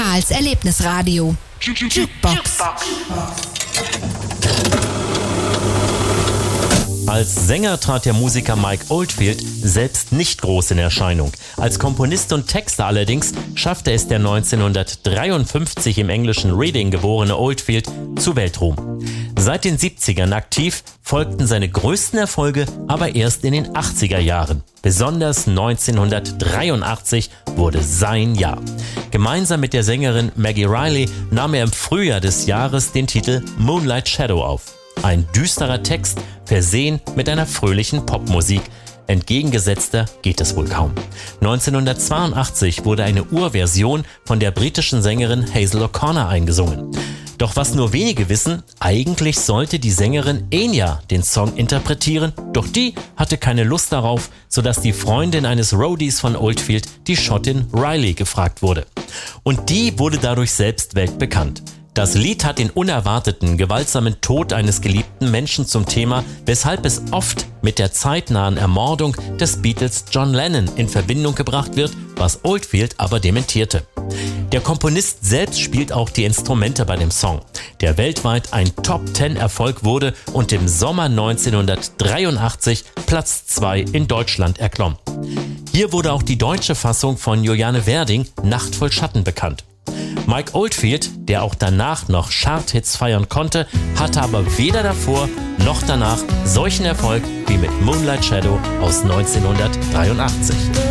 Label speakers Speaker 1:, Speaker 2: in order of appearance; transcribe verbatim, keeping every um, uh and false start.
Speaker 1: Karls Erlebnisradio. Jukebox.
Speaker 2: Als Sänger trat der Musiker Mike Oldfield selbst nicht groß in Erscheinung. Als Komponist und Texter allerdings schaffte es der neunzehnhundertdreiundfünfzig im englischen Reading geborene Oldfield zu Weltruhm. Seit den siebzigern aktiv folgten seine größten Erfolge aber erst in den achtziger Jahren. Besonders neunzehnhundertdreiundachtzig wurde sein Jahr. Gemeinsam mit der Sängerin Maggie Reilly nahm er im Frühjahr des Jahres den Titel Moonlight Shadow auf. Ein düsterer Text, versehen mit einer fröhlichen Popmusik. Entgegengesetzter geht es wohl kaum. neunzehnhundertzweiundachtzig wurde eine Urversion von der britischen Sängerin Hazel O'Connor eingesungen. Doch was nur wenige wissen, eigentlich sollte die Sängerin Enya den Song interpretieren, doch die hatte keine Lust darauf, sodass die Freundin eines Roadies von Oldfield, die Schottin Reilly, gefragt wurde. Und die wurde dadurch selbst weltbekannt. Das Lied hat den unerwarteten, gewaltsamen Tod eines geliebten Menschen zum Thema, weshalb es oft mit der zeitnahen Ermordung des Beatles John Lennon in Verbindung gebracht wird, was Oldfield aber dementierte. Der Komponist selbst spielt auch die Instrumente bei dem Song, der weltweit ein Top-Ten-Erfolg wurde und im Sommer neunzehnhundertdreiundachtzig Platz zwei in Deutschland erklomm. Hier wurde auch die deutsche Fassung von Juliane Werding, Nacht voll Schatten, bekannt. Mike Oldfield, der auch danach noch Chart-Hits feiern konnte, hatte aber weder davor noch danach solchen Erfolg wie mit Moonlight Shadow aus neunzehnhundertdreiundachtzig.